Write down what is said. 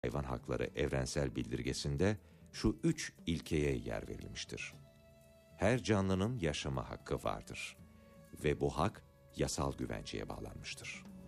Hayvan Hakları Evrensel Bildirgesi'nde şu 3 ilkeye yer verilmiştir. Her canlının yaşama hakkı vardır ve bu hak yasal güvenceye bağlanmıştır.